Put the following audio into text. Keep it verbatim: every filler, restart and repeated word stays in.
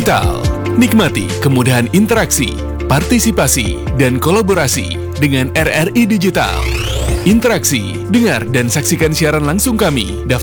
Digital. Nikmati kemudahan interaksi, partisipasi, dan kolaborasi dengan R R I Digital. Interaksi, dengar, dan saksikan siaran langsung kami.